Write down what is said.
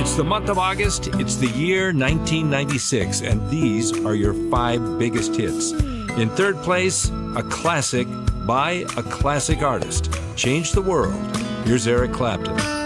It's the month of August, it's the year 1996, and these are your 5 biggest hits. In third place, a classic by a classic artist. Changed the World. Here's Eric Clapton.